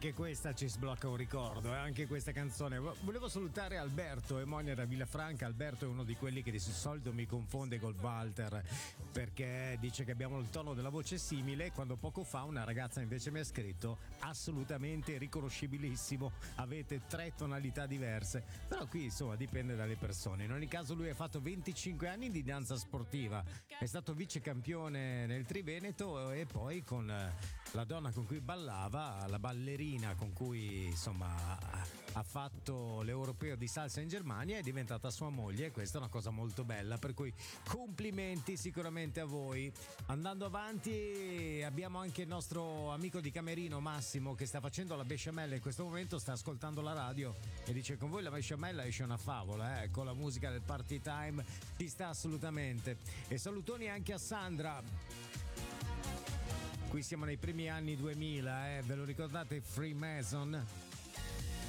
anche questa ci sblocca un ricordo, anche questa canzone. Volevo salutare Alberto Emonia da Villafranca. Alberto è uno di quelli che di solito mi confonde col Walter, perché dice che abbiamo il tono della voce simile, quando poco fa una ragazza invece mi ha scritto assolutamente riconoscibilissimo, avete 3 tonalità diverse. Però qui insomma dipende dalle persone. In ogni caso lui ha fatto 25 anni di danza sportiva, è stato vice campione nel Triveneto e poi con la donna con cui ballava, la ballerina con cui insomma ha fatto l'europeo di salsa in Germania, è diventata sua moglie, e questa è una cosa molto bella, per cui complimenti sicuramente a voi. Andando avanti abbiamo anche il nostro amico di Camerino Massimo che sta facendo la besciamella in questo momento, sta ascoltando la radio e dice: con voi la besciamella esce una favola, con la musica del party time ci sta assolutamente. E salutoni anche a Sandra. Qui siamo nei primi anni 2000, ve lo ricordate? Freemason?